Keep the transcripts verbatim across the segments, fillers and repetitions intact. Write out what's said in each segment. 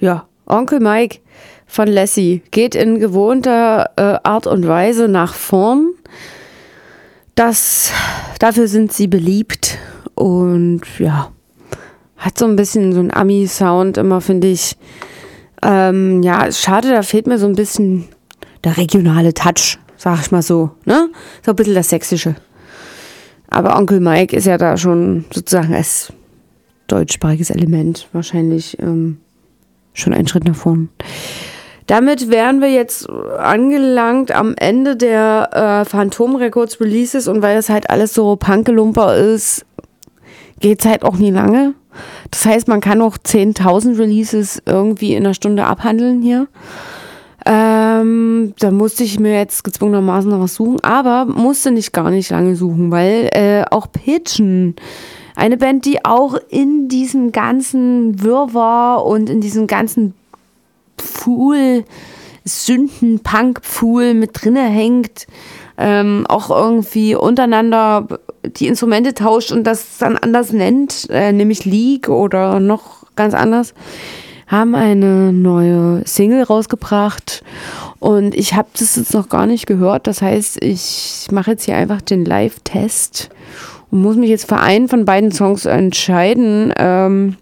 ja, Onkel Mike von Lassie geht in gewohnter äh, Art und Weise nach vorn. Das, dafür sind sie beliebt und ja, hat so ein bisschen so einen Ami-Sound immer, finde ich. Ähm, ja, schade, da fehlt mir so ein bisschen der regionale Touch, sag ich mal so, ne? So ein bisschen das Sächsische. Aber Onkel Mike ist ja da schon sozusagen als deutschsprachiges Element wahrscheinlich ähm, schon einen Schritt nach vorn. Damit wären wir jetzt angelangt am Ende der äh, Phantom Records Releases und weil das halt alles so Punkelumper ist, geht's halt auch nie lange. Das heißt, man kann auch zehntausend Releases irgendwie in einer Stunde abhandeln hier. Ähm, da musste ich mir jetzt gezwungenermaßen noch was suchen, aber musste nicht gar nicht lange suchen, weil äh, auch Pigeon, eine Band, die auch in diesem ganzen Wirrwarr und in diesem ganzen Pfuhl, Sünden-Punk-Pfuhl mit drinne hängt, ähm, auch irgendwie untereinander die Instrumente tauscht und das dann anders nennt, äh, nämlich League oder noch ganz anders, haben eine neue Single rausgebracht und ich habe das jetzt noch gar nicht gehört. Das heißt, ich mache jetzt hier einfach den Live-Test und muss mich jetzt für einen von beiden Songs entscheiden. Ähm,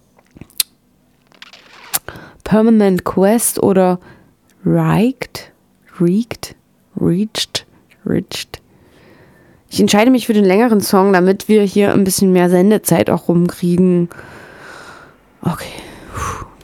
Permanent Quest oder Reeked, Reeked, Reached, Reached. Ich entscheide mich für den längeren Song, damit wir hier ein bisschen mehr Sendezeit auch rumkriegen. Okay. Puh.